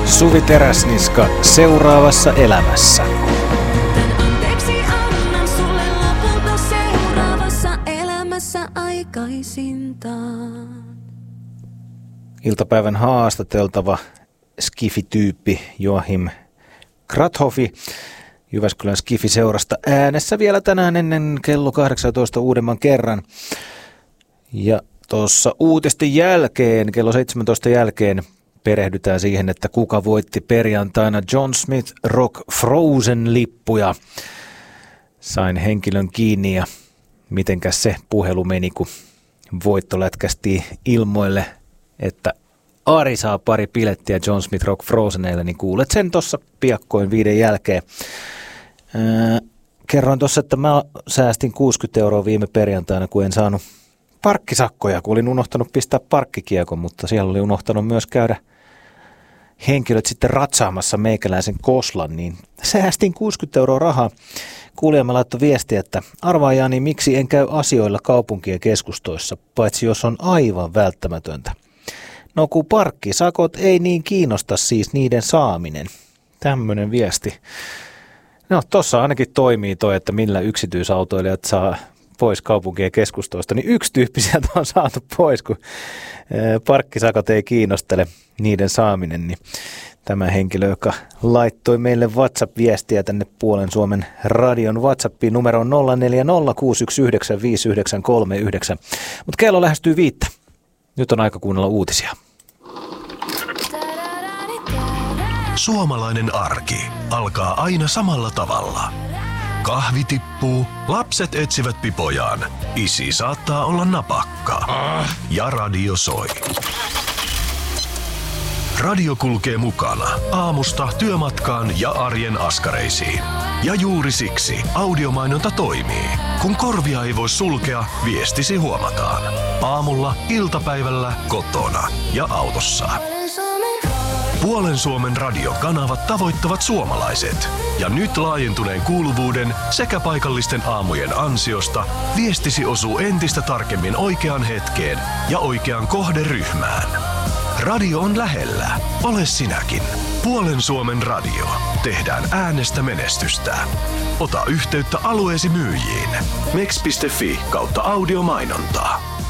Suvi Teräsniska seuraavassa elämässä. Anteeksi annan sulle lopulta seuraavassa elämässä aikaisintaan. Iltapäivän haastateltava skifityyppi Joachim Krathoffi Jyväskylän Skifi-seurasta äänessä vielä tänään ennen kello 18 uudemman kerran. Ja tuossa uutisten jälkeen, kello 17 jälkeen, perehdytään siihen, että kuka voitti perjantaina John Smith Rock Frozen-lippuja. Sain henkilön kiinni ja mitenkäs se puhelu meni, kun voitto lätkästiin ilmoille, että Ari saa pari pilettiä John Smith Rock Frozeneille, niin kuulet sen tuossa piakkoin 5 jälkeen. Kerroin tuossa, että mä säästin 60 € viime perjantaina, kun en saanut parkkisakkoja, kun olin unohtanut pistää parkkikiekon, mutta siellä oli unohtanut myös käydä henkilöt sitten ratsaamassa meikäläisen Koslan, niin säästin 60 € rahaa. Kuulijamme laittoi viestiä, että arvaa Jani, miksi en käy asioilla kaupunkien keskustoissa, paitsi jos on aivan välttämätöntä. No kun parkkisakot ei niin kiinnosta siis niiden saaminen. Tämmöinen viesti. No tossa ainakin toimii toi, että millä yksityisautoilijat saa pois kaupunkien keskustoista, niin yksi tyyppi sieltä on saatu pois, kun parkkisakot ei kiinnostele niiden saaminen, niin tämä henkilö, joka laittoi meille WhatsApp-viestiä tänne Puolen Suomen radion WhatsAppiin numero 0406195939. Mutta kello lähestyy 5. Nyt on aika kuunnella uutisia. Suomalainen arki alkaa aina samalla tavalla. Kahvi tippuu, lapset etsivät pipojaan, isi saattaa olla napakka ja radio soi. Radio kulkee mukana aamusta työmatkaan ja arjen askareisiin. Ja juuri siksi audiomainonta toimii. Kun korvia ei voi sulkea, viestisi huomataan. Aamulla, iltapäivällä, kotona ja autossa. Puolen Suomen radiokanavat tavoittavat suomalaiset. Ja nyt laajentuneen kuuluvuuden sekä paikallisten aamujen ansiosta viestisi osuu entistä tarkemmin oikeaan hetkeen ja oikeaan kohderyhmään. Radio on lähellä. Ole sinäkin. Puolen Suomen radio. Tehdään äänestä menestystä. Ota yhteyttä alueesi myyjiin. mex.fi/audiomainontaa.